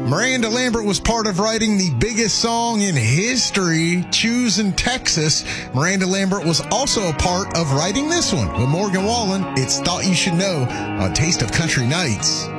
Miranda Lambert was part of writing the biggest song in history, Choosing Texas. Miranda Lambert was also a part of writing this one. With Morgan Wallen, it's Thought You Should Know on Taste of Country Nights.